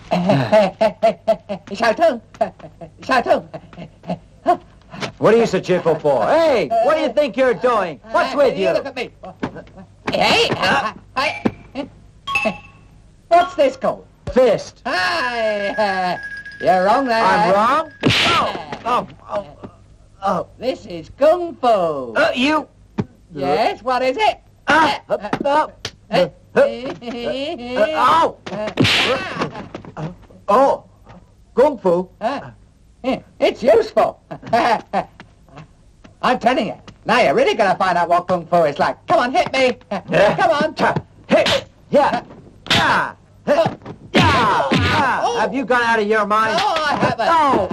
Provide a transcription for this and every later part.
Shaltung. Shaltung. What are you so cheerful for? Hey, what do you think you're doing? What's with you? Look at me. Hey, what's this called? Fist. Hi. You're wrong there. I'm wrong? Oh. This is Kung Fu. You. Yes, what is it? Oh. Kung Fu. It's useful. I'm telling you. Now you're really going to find out what Kung Fu is like. Come on, hit me. Come on. Hey. Yeah. Have you gone out of your mind? No, I haven't.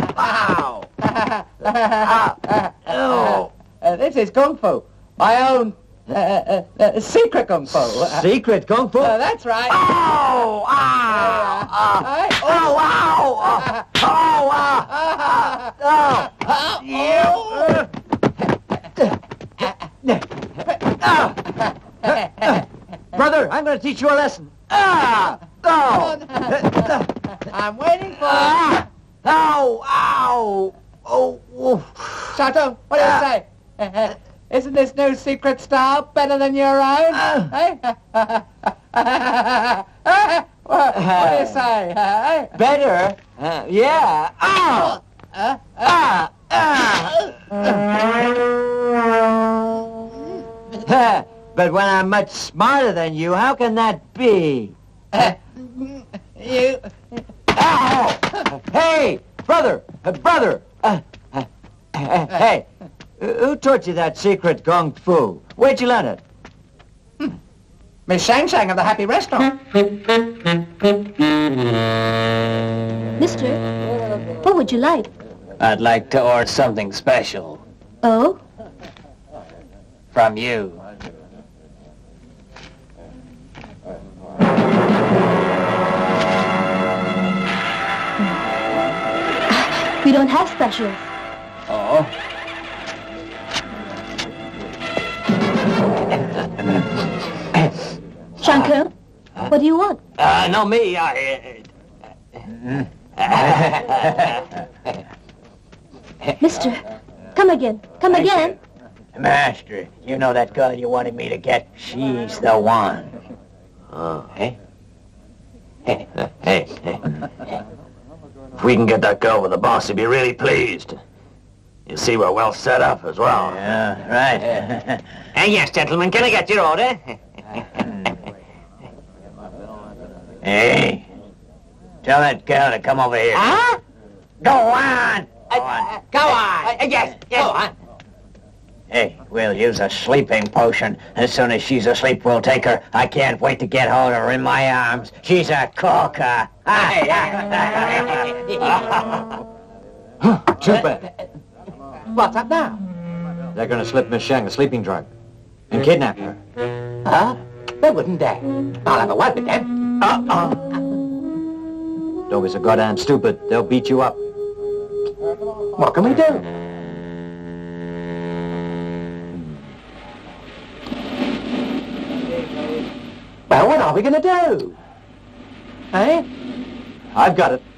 Oh. This is Kung Fu. My own secret Kung Fu. Secret Kung Fu? That's right. Oh! Brother, I'm going to teach you a lesson. I'm waiting for you. Shato, what do you say? Isn't this new secret style better than your own? What do you say? Better? Yeah. But when I'm much smarter than you, how can that be? You... Hey, brother! Hey, who taught you that secret Kung Fu? Where'd you learn it? Miss Shang Shang of the Happy Restaurant. Mister, what would you like? I'd like to order something special. Oh? From you. We don't have specials. Oh? Shankar, what do you want? No, me. Mister, come again. Come again. Master, you know that girl you wanted me to get? She's the one. Hey? Hey. If we can get that girl with the boss, he'll be really pleased. You see, we're well set up as well. Yeah, right. Yes, gentlemen, can I get your order? Hey, tell that girl to come over here. Huh? Go on! Go on. Yes, go on. Hey, we'll use a sleeping potion. As soon as she's asleep, we'll take her. I can't wait to get hold of her in my arms. She's a corker. Too bad. What's up now? They're going to slip Miss Shang a sleeping drug and kidnap her. Huh? They wouldn't dare. I'll have a word with them. Don't be so goddamn stupid. They'll beat you up. What can we do? Well, what are we going to do? Eh? I've got it.